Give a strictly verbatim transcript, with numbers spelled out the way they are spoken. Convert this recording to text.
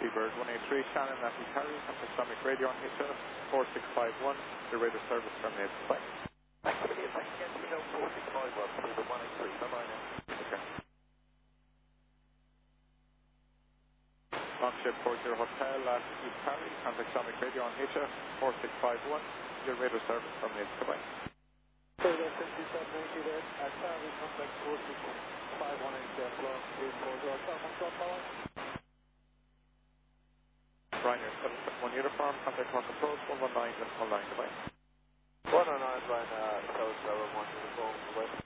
Seabird one eight three, Shannon, Matthew Carey, Sonic Radio on H F four six five one, your radio service terminated. Bye. Thanks for the thanks again, Kilo four six five one, Seabird one eight three, bye-bye now. Okay. Launchship four zero Hotel, Matthew Carey, contact Sonic Radio on H F four six five one, your radio service terminated. Bye-bye. Further fifty-seven eighty there, at Charlie, contact four six five one eight, uh, floor three four zero, telephone drop power. Ryanair seven seven one uniform, contact Hawk Approach one one nine, one nine, goodbye. one oh nine, Ryan, uh, South seven one uniform, goodbye.